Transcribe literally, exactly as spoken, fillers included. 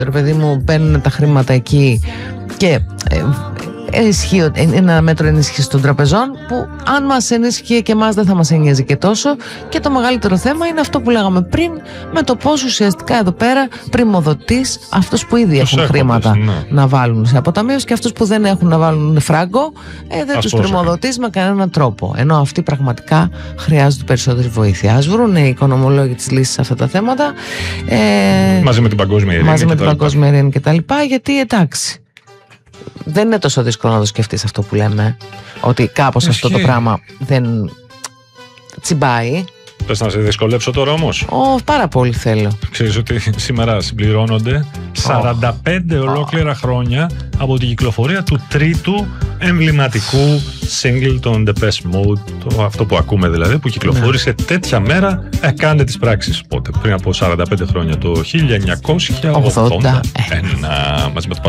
Ρε παιδί μου, παίρνουν τα χρήματα εκεί και ε, ενισχύει, ένα μέτρο ενίσχυση των τραπεζών που αν μας ενίσχυε και εμάς δεν θα μας εννοιάζει και τόσο. Και το μεγαλύτερο θέμα είναι αυτό που λέγαμε πριν, με το πώς ουσιαστικά εδώ πέρα πριμοδοτείς αυτούς που ήδη τους έχουν χρήματα, ναι, να βάλουν σε αποταμίωση και αυτούς που δεν έχουν να βάλουν φράγκο, ε, δεν τους πριμοδοτείς με κανέναν τρόπο, ενώ αυτοί πραγματικά χρειάζονται περισσότερη βοήθεια. Ας βρουν οι οικονομολόγοι τις λύσεις σε αυτά τα θέματα, ε, μαζί με την παγκόσμια ειρήνη μαζί με την παγκόσμια ειρήνη και τα λοιπά, γιατί εντάξει, δεν είναι τόσο δύσκολο να το σκεφτείς αυτό που λέμε, ότι κάπως αυτό το πράγμα δεν τσιμπάει. Πες να σε δυσκολέψω τώρα όμως. Ω, πάρα πολύ θέλω. Ξέρεις ότι σήμερα συμπληρώνονται σαράντα πέντε oh. ολόκληρα χρόνια από την κυκλοφορία του τρίτου εμβληματικού single των Depeche Mode, το, αυτό που ακούμε δηλαδή, που κυκλοφόρησε ναι. τέτοια μέρα. Ε, κάντε τις πράξεις πότε, πριν από σαράντα πέντε χρόνια, το χίλια εννιακόσια ογδόντα ένα, μαζί με το